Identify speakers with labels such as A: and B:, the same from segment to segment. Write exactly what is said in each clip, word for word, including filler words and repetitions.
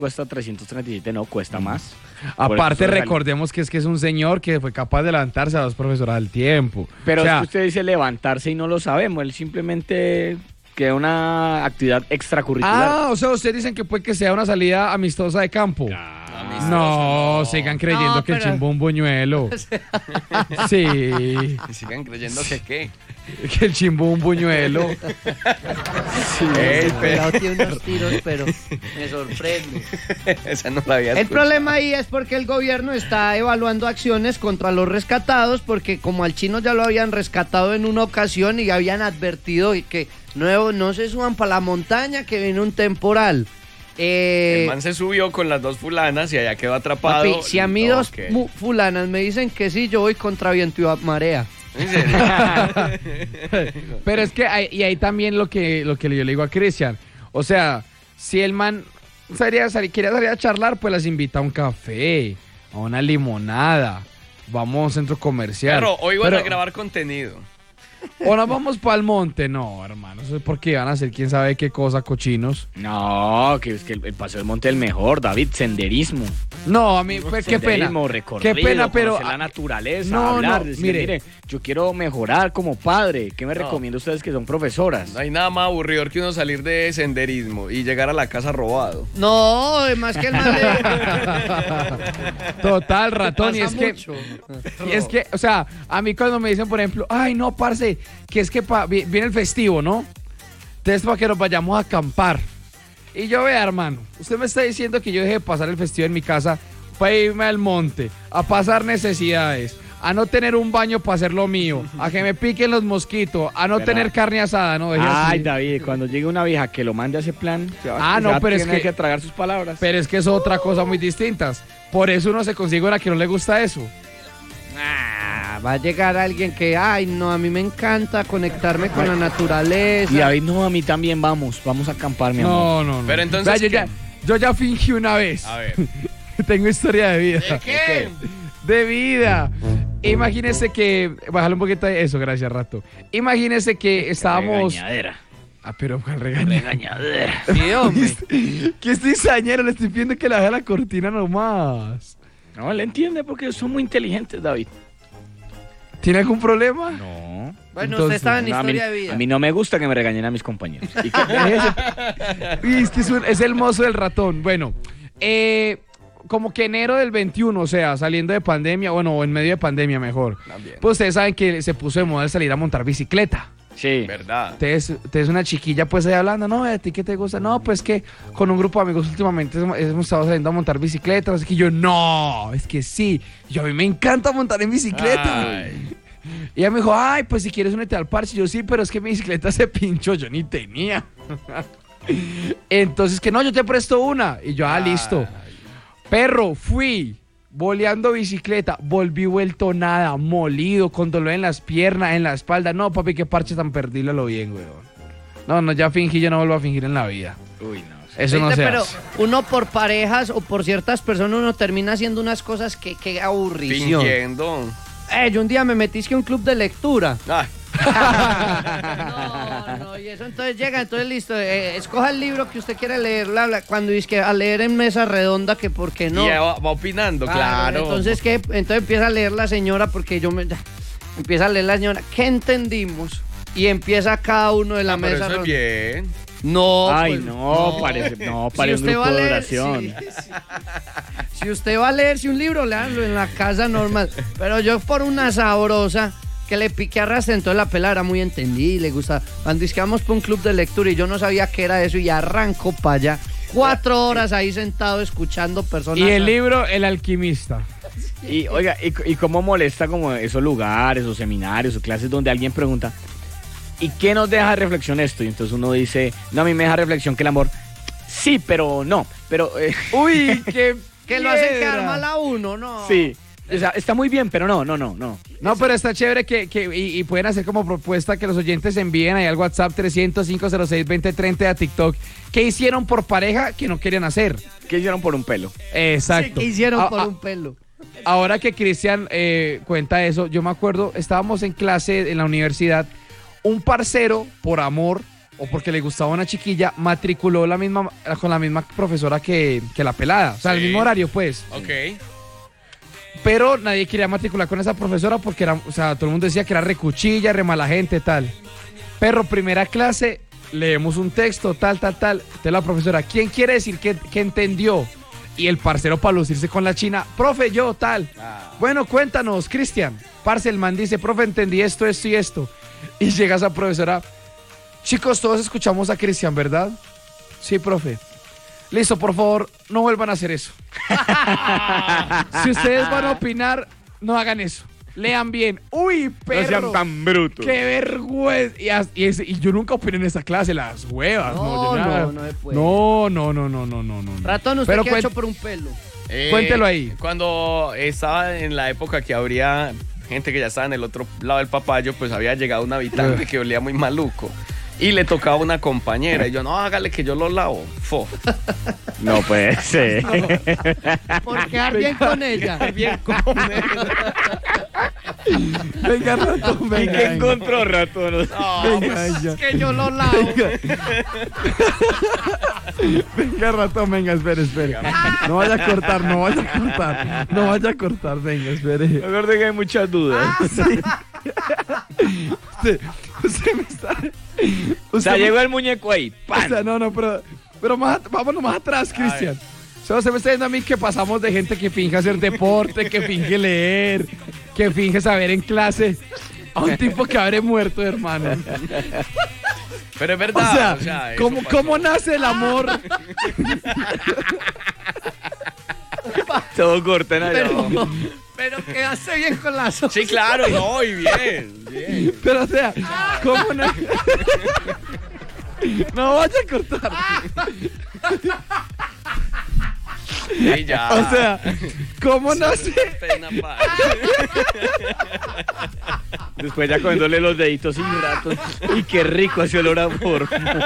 A: cuesta trescientos treinta y siete, no, cuesta más.
B: Aparte, recordemos que es que es un señor que fue capaz de levantarse a dos profesoras al tiempo.
A: Pero
B: o sea,
A: es que usted dice levantarse y no lo sabemos, él simplemente queda una actividad extracurricular.
B: Ah, o sea, ustedes dicen que puede que sea una salida amistosa de campo.
A: Claro.
B: No, no, sigan creyendo
C: No,
B: que
C: pero...
B: el chimbo un buñuelo. Sí.
D: Y sigan creyendo que qué.
B: Que el chimbo un buñuelo.
C: Sí, el pelado tiene unos tiros, pero me sorprende.
D: Esa no la había
C: El
D: escuchado.
C: problema ahí es porque el gobierno está evaluando acciones contra los rescatados, porque como al chino ya lo habían rescatado en una ocasión y habían advertido que no, no se suban para la montaña, que viene un temporal. Eh,
D: El man se subió con las dos fulanas y allá quedó atrapado.
C: Papi, si a mí
D: No,
C: dos
D: ¿qué?
C: mu- fulanas me dicen que sí, yo voy contra viento y marea.
D: ¿En serio?
B: Pero es que hay, y ahí también lo que, lo que yo le digo a Cristian. O sea, si el man salía, salía, quería salir a charlar, pues las invita a un café, a una limonada. Vamos a un centro comercial.
D: Pero hoy van
B: Pero-
D: a grabar contenido.
B: O nos vamos para el monte. No, hermano, eso es porque van a hacer quién sabe qué cosa, cochinos.
A: No, que es que el, el paseo del monte es el mejor, David, senderismo.
B: No, a mí, pues, qué pena.
A: Senderismo, recorrido,
B: Qué pena, pero...
A: conocer la naturaleza,
B: No,
A: hablar,
B: no,
A: decir,
B: mire.
A: mire, yo quiero mejorar como padre. ¿Qué me
D: No.
A: recomienda ustedes que son profesoras?
D: No hay nada más aburridor que uno salir de senderismo y llegar a la casa robado.
C: No, más que el man le...
B: Total, ratón. Y es
C: pasa
B: que...
C: mucho.
B: Y es que, o sea, a mí cuando me dicen, por ejemplo, ay, no, parce, que es que pa- vi- viene el festivo, ¿no? Entonces, para que nos vayamos a acampar. Y yo, vea, hermano, usted me está diciendo que yo deje de pasar el festivo en mi casa para irme al monte, a pasar necesidades, a no tener un baño para hacer lo mío, a que me piquen los mosquitos, a no
A: Pero-
B: tener carne asada, ¿no? Deje
A: Ay,
B: así.
A: David, cuando llegue una vieja que lo mande a ese plan, se va,
B: Ah,
A: se
B: no,
A: va a
B: pero es
A: tener
B: que-
A: que tragar sus palabras.
B: Pero es que es otra cosa muy distinta. Por eso uno se consigue una que no le gusta eso.
C: Ah, va a llegar alguien que, ay, no, a mí me encanta conectarme con la naturaleza.
A: Y David, no, a mí también vamos, vamos a acampar, mi amor.
B: No, no, no.
D: Pero entonces,
B: Vea, yo,
D: ¿qué?
B: ya, yo ya fingí una vez.
D: A ver.
B: Tengo historia de vida.
D: ¿De qué?
B: De vida. Imagínese que. Bájale un poquito de eso, gracias, Rato. Imagínese que estábamos.
A: Regañadera.
B: Ah, pero con regañadera.
A: Regañadera.
C: Sí, hombre.
B: ¿Qué estoy sañero? Le estoy pidiendo que le baje la cortina nomás.
A: No, él entiende porque son muy inteligentes, David.
B: ¿Tiene algún problema?
A: No.
C: Bueno,
B: Entonces,
C: usted estaba en
A: No, a, mí,
C: historia de vida.
A: a mí no me gusta que me regañen a mis compañeros. ¿Y qué?
B: Uy, es que es, un- es el mozo del ratón. Bueno, eh, como que enero del veintiuno, o sea, saliendo de pandemia, bueno, o en medio de pandemia mejor.
D: También.
B: Pues ustedes saben que se puso de moda el salir a montar bicicleta.
A: Sí.
D: ¿Verdad?
B: Entonces, entonces una chiquilla pues ahí hablando, no, ¿a ti qué te gusta? No, pues que con un grupo de amigos últimamente hemos, hemos estado saliendo a montar bicicletas. Así que yo, no, es que sí. Yo, a mí me encanta montar en bicicleta.
D: Ay.
B: Y ella me dijo, ay, pues si quieres únete al parche. Y yo, sí, pero es que mi bicicleta se pinchó, yo ni tenía. Entonces, que no, yo te presto una. Y yo, ah, listo. Perro, fui boleando bicicleta, volví vuelto nada, molido, con dolor en las piernas, en la espalda. No, papi, qué parche tan perdido a lo bien, weón. No, no, ya fingí, yo no vuelvo a fingir en la vida.
A: Uy, no.
B: Eso no
C: ¿Viste?
B: se
C: Pero
B: hace.
C: uno por parejas o por ciertas personas uno termina haciendo unas cosas que, que aburrición.
D: Fingiendo.
C: Eh, yo un día me metí que un club de lectura.
D: Ay,
C: No, no, y eso entonces llega, entonces listo, eh, escoja el libro que usted quiera leer, bla, bla, cuando dice que a leer en mesa redonda, que por qué no.
D: Y ella va, va opinando, claro.
C: Entonces, ¿qué? Entonces empieza a leer la señora, porque yo me... Empieza a leer la señora, ¿qué entendimos? Y empieza cada uno de la
D: Ah, pero
C: mesa
D: eso es
C: redonda.
D: bien.
C: No,
A: Ay,
C: pues,
A: no, parece, no, parece un grupo de oración.
C: Si, si- si usted va a leerse un libro, léalo en la casa normal. Pero yo por una sabrosa que le pique arrastre, entonces la pela era muy entendida y le gusta. Cuando es que vamos por un club de lectura y yo no sabía qué era eso y arranco para allá. Cuatro horas ahí sentado escuchando personas.
B: Y el libro, El Alquimista.
A: Y oiga, y, y cómo molesta como esos lugares o seminarios o clases donde alguien pregunta, ¿y qué nos deja reflexión esto? Y entonces uno dice, no, a mí me deja reflexión que el amor. Sí, pero no, pero... eh,
B: Uy, qué
C: Que lo hacen
B: piedra.
C: quedar mal a uno, ¿no?
A: sí, o sea, está muy bien, pero no, no, no, no.
B: No, pero está chévere que, que y, y pueden hacer como propuesta que los oyentes envíen ahí al WhatsApp trescientos, cinco cero seis, veinte treinta a TikTok. ¿Qué hicieron por pareja que no querían hacer?
A: ¿Qué hicieron por un pelo?
B: Exacto.
C: ¿Qué hicieron
B: A-
C: por
B: a-
C: un pelo?
B: Ahora que Cristian eh, cuenta eso, yo me acuerdo, estábamos en clase en la universidad, un parcero, por amor, o porque le gustaba una chiquilla, matriculó la misma, con la misma profesora que, que la pelada. O sea,
D: Sí.
B: el mismo horario, pues.
D: Ok.
B: Pero nadie quería matricular con esa profesora porque era, o sea, todo el mundo decía que era recuchilla, re mala gente, tal. Perro, primera clase, leemos un texto, tal, tal, tal. Entonces la profesora, ¿quién quiere decir que, que entendió? Y el parcero para lucirse con la china, profe, yo, tal.
D: Ah.
B: Bueno, cuéntanos, Cristian. Parce, el man dice, profe, entendí esto, esto y esto. Y llega esa profesora, chicos, todos escuchamos a Cristian, ¿verdad? Sí, profe. Listo, por favor, no vuelvan a hacer eso. Si ustedes van a opinar, no hagan eso. Lean bien. Uy,
A: No
B: perro.
A: sean tan brutos.
B: Qué vergüenza. Y, as- y ese- y yo nunca opiné en esa clase, las huevas.
C: No,
B: No, yo
C: no,
B: nada.
C: no se puede.
B: no, no, no, no, no, no, no.
C: Ratón, ¿usted
B: Pero
C: qué ha
B: cuen-
C: hecho por un pelo?
D: Eh,
B: Cuéntelo ahí.
D: Cuando estaba en la época que habría gente que ya estaba en el otro lado del papayo, pues había llegado un habitante que olía muy maluco. Y le tocaba una compañera. Y yo, no, hágale que yo lo lavo. Fo.
A: No puede ser.
C: Por quedar bien con ella.
D: Bien con él.
B: Venga, ratón,
A: ¿Y
B: venga.
A: qué
B: venga.
A: encontró, ratón?
D: No,
B: Venga,
D: pues,
B: ya.
C: Es que yo lo lavo.
B: Venga, ratón, venga, espere, espere. No vaya a cortar, no vaya a cortar. No vaya a cortar, venga, espere.
A: Recuerdo que hay muchas dudas.
B: Usted, usted me está...
A: O sea,
B: usted me-
A: llegó el muñeco ahí.
B: O
A: ¡Pan!
B: sea, no, no, pero, pero más, at- vámonos más atrás, Cristian. O sea, usted me está diciendo a mí que pasamos de gente que finge hacer deporte, que finge leer, que finge saber en clase, a un tipo que habré muerto, hermano.
D: pero es
B: O
D: verdad.
B: sea,
D: o sea, eso
B: ¿cómo,
D: pasó.
B: ¿cómo nace el amor?
A: Todo corta en
C: Pero, pero quedaste bien con la sopa.
D: Sí, claro, no, y bien, bien.
B: Pero, o sea, ¿cómo nace? No vaya a cortar.
D: Sí, ya.
B: O sea, ¿cómo nace?
D: Pena, pa.
A: Después ya comiéndole los deditos y ratos. Y qué rico ese olor a forno.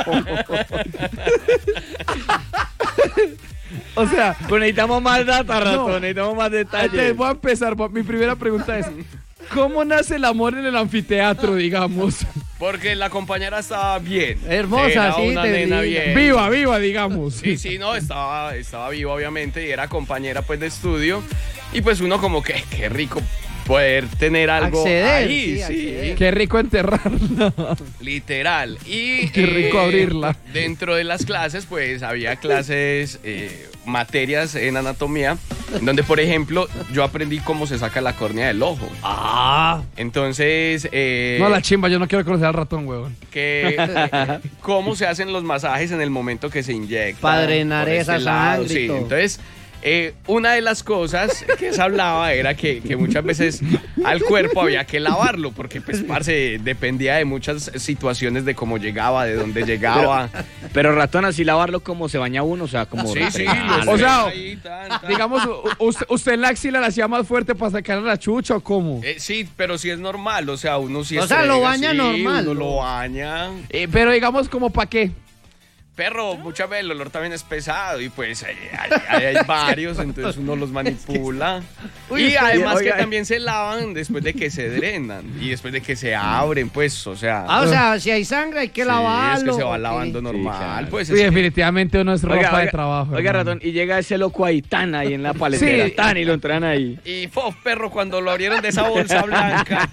B: O sea,
A: Pues necesitamos más data, ratón.
B: No.
A: Necesitamos más
B: antes
A: detalles.
B: voy a empezar. Mi primera pregunta es, ¿cómo nace el amor en el anfiteatro, digamos?
D: Porque la compañera estaba bien.
C: Hermosa,
D: Era
C: sí,
D: una
C: te
D: nena
C: vi.
D: bien.
B: Viva, viva, digamos.
D: Sí, sí, no, estaba, estaba viva obviamente y era compañera pues de estudio y pues uno como que qué rico poder tener algo
C: Acceder,
D: ahí,
C: sí,
D: sí,
C: acceder.
B: Qué rico enterrarla.
D: literal. Y
B: Qué rico abrirla.
D: Dentro de las clases pues había clases, eh, materias en anatomía, donde por ejemplo yo aprendí cómo se saca la córnea del ojo.
C: Ah.
D: Entonces, eh,
B: No, la chimba, yo no quiero conocer al ratón, huevón.
D: que eh, cómo se hacen los masajes en el momento que se inyecta.
C: Pa' drenar
D: por este
C: esa
D: lado,
C: sangre y
D: sí.
C: todo.
D: Entonces, eh, una de las cosas que se hablaba era que, que muchas veces al cuerpo había que lavarlo, porque pues, parce, dependía de muchas situaciones de cómo llegaba, de dónde llegaba.
A: Pero ratón, así lavarlo como se baña uno, o sea, como...
D: Sí, sí,
A: refregando.
D: lo
B: O sea,
D: ahí, tan, tan.
B: Digamos, u- usted, usted en la axila la hacía más fuerte para sacarle la chucha o cómo.
D: Eh, sí, pero sí es normal, o sea, uno sí
C: O sea, lo
D: estrega,
C: baña
D: sí,
C: normal.
D: Uno lo baña.
B: Eh, pero digamos, ¿como para qué?
D: Perro, muchas veces el olor también es pesado y pues hay, hay- hay varios, entonces uno los manipula.
C: Uy,
D: y
C: usted-
D: además
A: oiga.
D: que también se lavan después de que se drenan y después de que se abren, pues, o sea...
C: Ah, o sea, si hay sangre hay que
D: sí,
C: lavarlo.
D: es que se va
C: ok.
D: lavando normal,
A: claro.
D: pues.
B: Sí,
D: es que-
B: definitivamente uno es ropa
A: Oiga,
B: de
A: oiga,
B: trabajo.
A: Oiga,
B: hermano.
A: ratón, y llega ese loco ahí, tan ahí en la paletera,
B: Sí.
A: tan, y lo entran ahí.
D: Y fo, perro, cuando lo abrieron de esa bolsa blanca,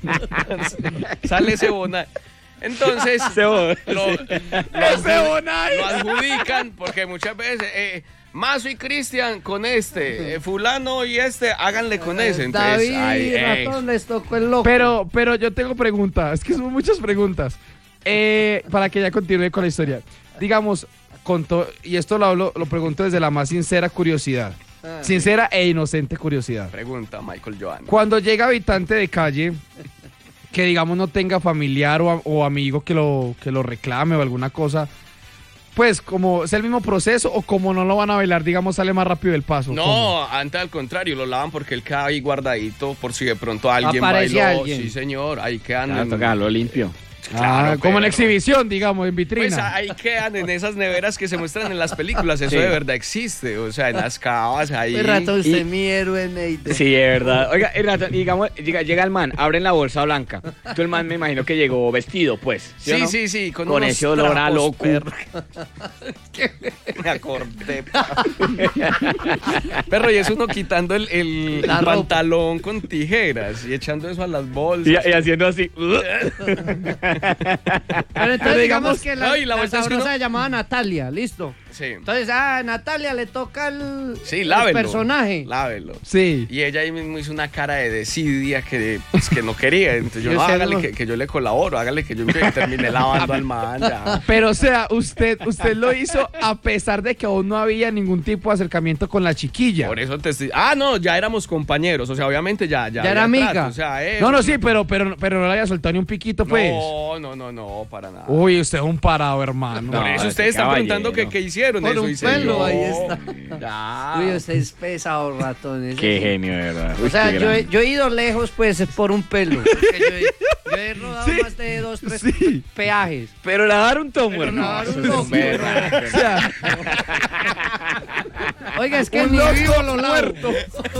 D: sale ese bona. Entonces,
A: Se bo-
D: lo, lo
B: Ese
D: adju-
B: Bonai.
D: lo adjudican porque muchas veces eh, Mazo y Cristian con este, eh, fulano y este, háganle con ese. Entonces,
C: David,
D: ay, eh,
C: ratón, les tocó el loco.
B: Pero, pero yo tengo preguntas, es que son muchas preguntas. Eh, para que ya continúe con la historia. Digamos, con to- y esto lo hablo, lo pregunto desde la más sincera curiosidad.
C: Ah.
B: Sincera e inocente curiosidad.
D: pregunta Michael Joan.
B: Cuando llega habitante de calle, que digamos no tenga familiar o, a- o amigo que lo, que lo reclame o alguna cosa, pues como es el mismo proceso o como no lo van a bailar, digamos, sale más rápido el paso. ¿cómo?
D: No, antes al contrario, lo lavan porque él queda ahí guardadito por si de pronto alguien
C: Aparece
D: bailó.
C: alguien.
D: Sí, señor, ahí quedan.
A: Ya,
D: en-
A: toca lo limpio.
B: Ah, como en
D: pero-
B: exhibición, digamos, en vitrina.
D: Pues ahí quedan en esas neveras que se muestran en las películas. Eso
A: Sí.
D: de verdad existe. O sea, en las cavas ahí.
C: Un rato usted
A: Y-
C: mi héroe, Neide.
A: Sí, es verdad. Oiga, el rato, digamos, llega, llega el man, abren la bolsa blanca. Tú el man me imagino que llegó vestido, pues. ¿Sí, o
D: Sí,
A: no?
D: sí, sí. Con,
A: Con
D: unos
A: ese olor a
D: trapos,
A: loco.
D: perro. Me acordé. Perro, y es uno quitando el, el
C: La ropa.
D: pantalón con tijeras y echando eso a las bolsas.
A: Y, y haciendo así.
C: Pero entonces digamos que la,
D: no, y la
C: la
D: vuelta es que
C: sabrosa
D: uno-
C: se llamaba Natalia, listo.
D: Sí.
C: Entonces, ah, Natalia le toca el,
D: Sí,
C: el
D: lávelo.
C: personaje.
D: Lávelo.
B: Sí.
D: Y ella ahí mismo hizo una cara de desidia que, pues, que no quería. Entonces yo,
C: Y
D: no,
C: usted
D: hágale
C: no-
D: que, que yo le colaboro, hágale que yo me terminé lavando al man. Ya.
B: Pero, o sea, usted, usted lo hizo a pesar de que aún no había ningún tipo de acercamiento con la chiquilla.
D: Por eso te estoy... Ah, no, ya éramos compañeros. O sea, obviamente ya... Ya,
C: Ya era
D: había
C: amiga.
D: trato, O sea, eh,
B: No, no, sí, pero, pero, pero no le haya soltado ni un piquito, pues.
D: No, no, no, no, para nada.
B: Uy, usted es un parado, hermano.
D: Por
A: No,
D: eso
A: ese
D: ustedes están
A: caballero.
D: preguntando que qué hicieron.
C: Por
D: Eso
C: un
D: hice
C: pelo,
D: yo.
C: ahí está.
D: Ya.
C: Uy, usted es pesado, ratón. ese
A: Qué
C: sí.
A: genio, de verdad.
C: O
A: Uy,
C: sea,
A: qué
C: yo he,
A: grande.
C: yo he ido lejos, pues, por un pelo. Porque yo, he, yo he rodado
B: Sí.
C: más de dos, tres
B: Sí.
C: peajes.
A: Pero la dar un tomo,
C: Pero
A: hermano.
C: lavar un
A: Eso es
C: tomo.
A: un berraco.
B: O sea,
C: Oiga, es que
B: Un
C: ni
B: loco
C: vivo lo lavo.
B: muerto.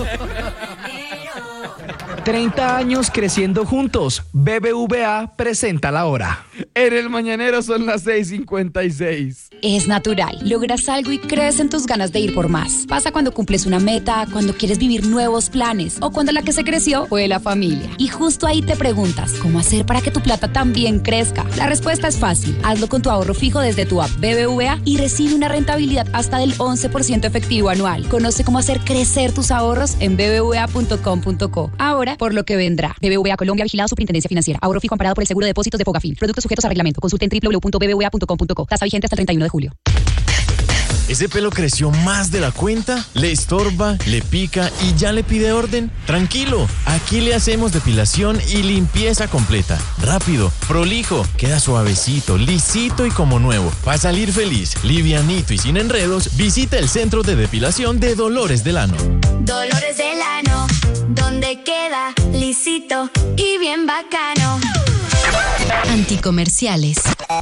E: treinta años creciendo juntos. B B V A presenta la hora.
B: en el mañanero son las seis cincuenta y seis.
F: Es natural. Logras algo y crees en tus ganas de ir por más. Pasa cuando cumples una meta, cuando quieres vivir nuevos planes o cuando la que se creció fue la familia. Y justo ahí te preguntas, ¿cómo hacer para que tu plata también crezca? La respuesta es fácil. Hazlo con tu ahorro fijo desde tu app B B V A y recibe una rentabilidad hasta del once por ciento efectivo anual. Conoce cómo hacer crecer tus ahorros en b b v a punto com punto co. Ahora, por lo que vendrá. B B V A Colombia, vigilado Superintendencia Financiera. Ahorro fijo amparado por el seguro de depósitos de Fogafín. Productos sujetos a reglamento. Consulte en w w w punto b b v a punto com punto co. Tasa vigente hasta el treinta y uno de julio.
G: ¿Ese pelo creció más de la cuenta? ¿Le estorba? ¿Le pica y ya le pide orden? Tranquilo, aquí le hacemos depilación y limpieza completa. Rápido, prolijo, queda suavecito, lisito y como nuevo. Para salir feliz, livianito y sin enredos, visita el centro de depilación de Dolores Delano.
H: Dolores Delano, donde queda lisito y bien bacano.
F: Anticomerciales.